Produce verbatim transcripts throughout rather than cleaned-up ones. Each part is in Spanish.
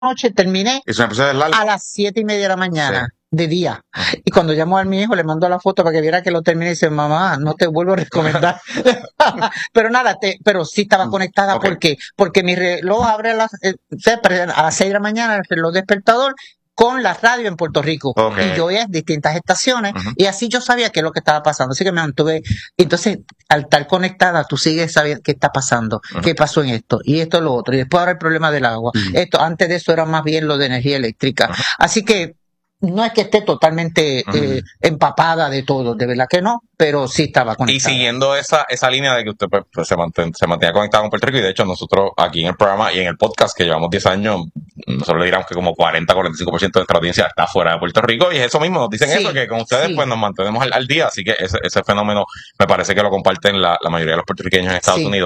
noche, terminé ¿Y se me puso de largo? a las siete y media de la mañana. Sí. De día. Y cuando llamó a mi hijo, le mandó la foto para que viera que lo terminé y dice, mamá, no te vuelvo a recomendar. Pero nada, te, pero sí estaba conectada. Okay. porque porque mi reloj abre a las, eh, a las seis de la mañana, el reloj despertador, con la radio en Puerto Rico. Okay. Y yo oía distintas estaciones, Uh-huh. y así yo sabía qué es lo que estaba pasando. Así que me mantuve. Entonces, al estar conectada, tú sigues sabiendo qué está pasando, Uh-huh. qué pasó en esto, y esto, lo otro. Y después ahora el problema del agua. Uh-huh. Esto, antes de eso era más bien lo de energía eléctrica. Uh-huh. Así que, no es que esté totalmente Uh-huh. eh, empapada de todo, de verdad que no, pero sí estaba conectada. Y siguiendo esa esa línea de que usted pues, pues, se, mantén, se mantenga conectado con Puerto Rico, y de hecho nosotros aquí en el programa y en el podcast que llevamos diez años, nosotros le diríamos que como cuarenta a cuarenta y cinco por ciento de nuestra audiencia está fuera de Puerto Rico, y es eso mismo, nos dicen Sí, eso, que con ustedes sí. pues nos mantenemos al, al día, así que ese, ese fenómeno me parece que lo comparten la, la mayoría de los puertorriqueños en Estados Sí. Unidos.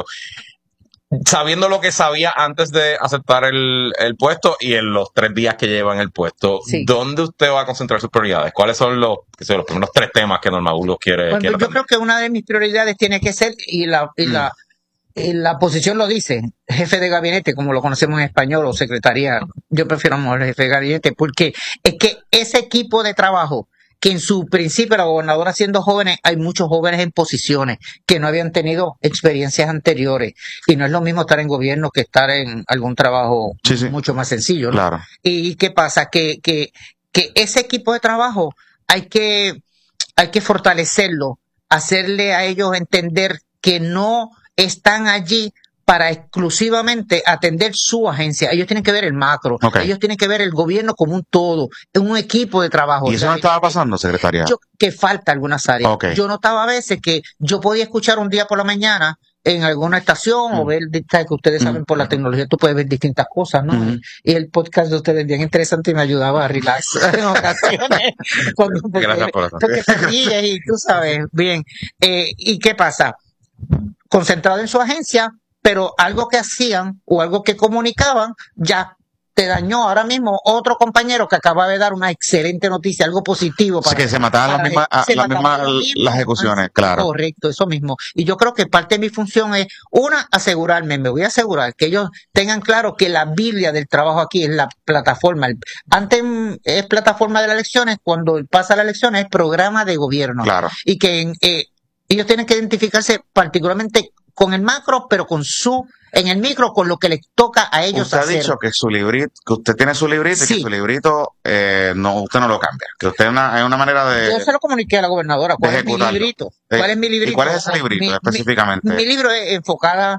Sabiendo lo que sabía antes de aceptar el, el puesto y en los tres días que lleva en el puesto, Sí. ¿dónde usted va a concentrar sus prioridades? ¿Cuáles son los, qué sé yo, los primeros tres temas que Norma Burgos quiere, Bueno, quiere yo atender? creo que una de mis prioridades tiene que ser, y la, y Mm. la, y la posición lo dice, jefe de gabinete, como lo conocemos en español, o secretaría. Yo prefiero mejor jefe de gabinete, porque es que ese equipo de trabajo, que en su principio la gobernadora siendo jóvenes, hay muchos jóvenes en posiciones que no habían tenido experiencias anteriores, y no es lo mismo estar en gobierno que estar en algún trabajo Sí, sí. mucho más sencillo, ¿no? Claro. ¿Y qué pasa? Que, que, que ese equipo de trabajo hay que, hay que fortalecerlo, hacerle a ellos entender que no están allí para exclusivamente atender su agencia. Ellos tienen que ver el macro, Ok. ellos tienen que ver el gobierno como un todo, un equipo de trabajo. ¿Y O eso sea, no estaba pasando, secretaria? yo, que falta algunas áreas. Ok. Yo notaba a veces que yo podía escuchar un día por la mañana en alguna estación Mm. o ver, sabes que ustedes Mm. saben, por la tecnología tú puedes ver distintas cosas, ¿no? Mm. Y el podcast de ustedes es bien interesante y me ayudaba a relax en ocasiones. Cuando- porque, Gracias por eso. porque te ríes y tú sabes, bien. Eh, ¿Y qué pasa? Concentrado en su agencia, pero algo que hacían o algo que comunicaban ya te dañó. Ahora mismo otro compañero que acaba de dar una excelente noticia, algo positivo. Así Para, que se mataban las para- mismas, a- se las mataban mismas los mismos. las ejecuciones, claro. Correcto, eso mismo. Y yo creo que parte de mi función es, una, asegurarme, me voy a asegurar que ellos tengan claro que la Biblia del trabajo aquí es la plataforma. El- Antes mm, es plataforma de las elecciones, cuando pasa la elección es programa de gobierno. Claro. Y que en, eh, ellos tienen que identificarse particularmente con el macro, pero con su, en el micro, con lo que les toca a ellos Usted ha hacer. dicho que su librito, que usted tiene su librito y Sí. que su librito eh, no, usted no lo cambia. Que usted es una, es una manera de, Yo se lo comuniqué a la gobernadora. ¿Cuál de es mi ejecutarlo. librito? Eh, ¿Cuál es mi librito? ¿Y cuál es ese librito Mi- mi- específicamente? Mi libro es enfocada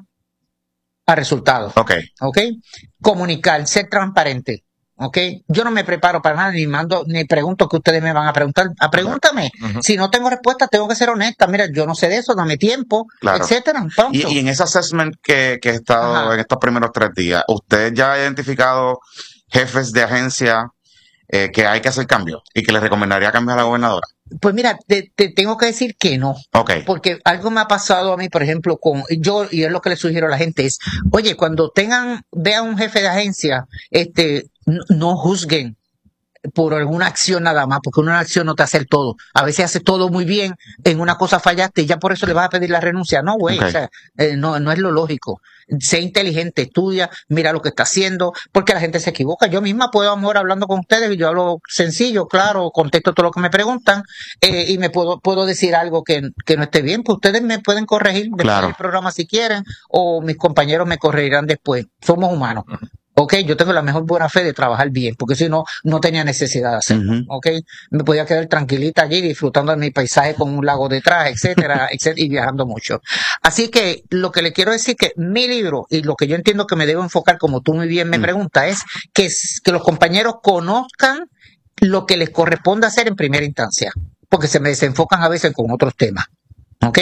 a resultados. Ok. ¿Ok? Comunicar, ser transparente. ¿Ok? Yo no me preparo para nada, ni mando, ni pregunto que ustedes me van a preguntar. A pregúntame. Ujú. Si no tengo respuesta, tengo que ser honesta. Mira, yo no sé de eso, dame tiempo, Claro. etcétera. Punto. Y, y en ese assessment que, que he estado Ajá. en estos primeros tres días, ¿usted ya ha identificado jefes de agencia eh, que hay que hacer cambios y que le recomendaría cambiar a la gobernadora? Pues mira, te, te tengo que decir que no. Ok. Porque algo me ha pasado a mí, por ejemplo, con yo, y es lo que le sugiero a la gente, es, oye, cuando tengan, vean un jefe de agencia, este, n- no juzguen por alguna acción nada más, porque una acción no te hace el todo. A veces hace todo muy bien, en una cosa fallaste y ya por eso le vas a pedir la renuncia. No, güey, Ok. o sea, eh, no, no es lo lógico. Sé inteligente, estudia, mira lo que está haciendo, porque la gente se equivoca. Yo misma puedo, amor, hablando con ustedes, y yo hablo sencillo, claro, contesto todo lo que me preguntan, eh, y me puedo, puedo decir algo que, que no esté bien, pues ustedes me pueden corregir después Claro. del programa si quieren, o mis compañeros me corregirán después. Somos humanos. Ok, yo tengo la mejor buena fe de trabajar bien, porque si no, no tenía necesidad de hacerlo. Ujú. Ok, me podía quedar tranquilita allí disfrutando de mi paisaje con un lago detrás, etcétera, etcétera, y viajando mucho. Así que lo que le quiero decir que mi libro y lo que yo entiendo que me debo enfocar, como tú muy bien me Mm. preguntas, es que, s- que los compañeros conozcan lo que les corresponde hacer en primera instancia, porque se me desenfocan a veces con otros temas. Ok,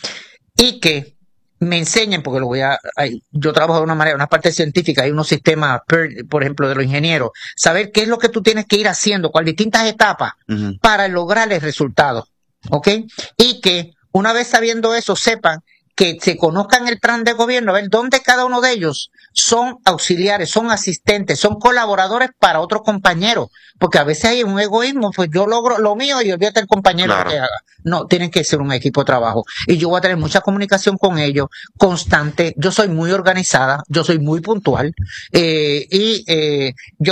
y que me enseñen, porque lo voy a, hay- yo trabajo de una manera, una parte científica, hay unos sistemas, per- por ejemplo, de los ingenieros, saber qué es lo que tú tienes que ir haciendo, cuál distintas etapas Ujú. para lograr el resultado, ¿ok? Y que una vez sabiendo eso, sepan que se conozcan el plan de gobierno, a ver dónde cada uno de ellos son auxiliares, son asistentes, son colaboradores para otros compañeros, porque a veces hay un egoísmo, pues yo logro lo mío y olvídate el compañero Claro. que haga. No, tienen que ser un equipo de trabajo. Y yo voy a tener mucha comunicación con ellos, constante. Yo soy muy organizada, yo soy muy puntual, eh, y eh, yo